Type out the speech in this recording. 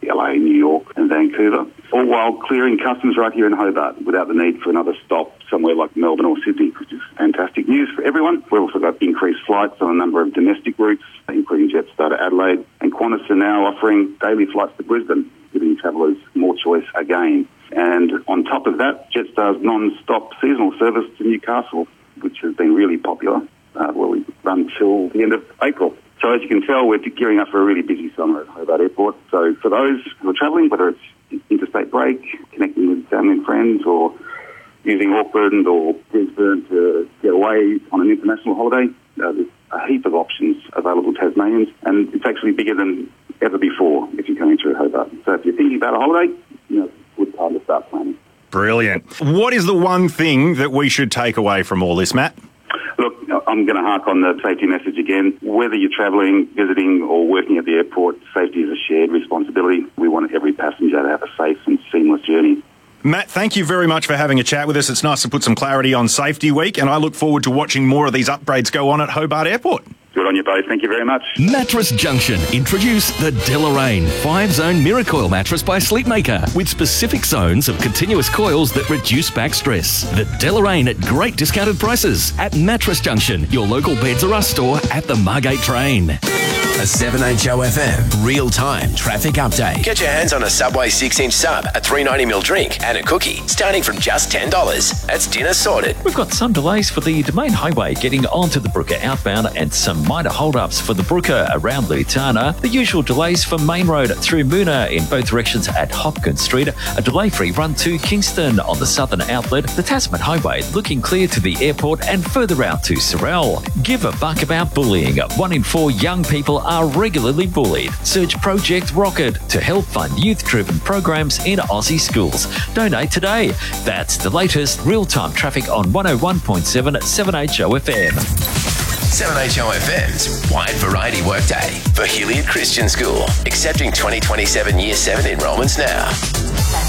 LA, New York and Vancouver, all while clearing customs right here in Hobart without the need for another stop somewhere like Melbourne or Sydney, which is fantastic news for everyone. We've also got increased flights on a number of domestic routes, including Jetstar to Adelaide, and Qantas are now offering daily flights to Brisbane, giving travellers more choice again. And on top of that, Jetstar's non-stop seasonal service to Newcastle, which has been really popular, we run till the end of April. So as you can tell, we're gearing up for a really busy summer at Hobart Airport. So for those who are travelling, whether it's interstate break, connecting with family and friends, or using Auckland or Brisbane to get away on an international holiday, there's a heap of options available to Tasmanians, and it's actually bigger than ever before if you're coming through Hobart. So if you're thinking about a holiday, it's a good time to start planning. Brilliant. What is the one thing that we should take away from all this, Matt? Look, I'm going to hark on the safety message again. Whether you're travelling, visiting or working at the airport, safety is a shared responsibility. We want every passenger to have a safe and seamless journey. Matt, thank you very much for having a chat with us. It's nice to put some clarity on Safety Week, and I look forward to watching more of these upgrades go on at Hobart Airport. Good on you both. Thank you very much. Mattress Junction introduce the Deloraine 5-zone Miracoil mattress by Sleepmaker with specific zones of continuous coils that reduce back stress. The Deloraine at great discounted prices at Mattress Junction, your local Beds R Us store at the Margate train. A 7HO FM real-time traffic update. Get your hands on a Subway 6-inch sub, a 3.90ml drink and a cookie starting from just $10. That's dinner sorted. We've got some delays for the Domain Highway getting onto the Brooker outbound and some minor hold-ups for the Brooker around Lutana. The usual delays for Main Road through Moona in both directions at Hopkins Street. A delay-free run to Kingston on the southern outlet. The Tasman Highway looking clear to the airport and further out to Sorell. Give a buck about bullying. 1 in 4 young people are regularly bullied. Search Project Rocket to help fund youth-driven programs in Aussie schools. Donate today. That's the latest real-time traffic on 101.7 7HO FM. 7HO FM's Wide Variety Workday for Hilliard Christian School. Accepting 2027 Year 7 enrolments now.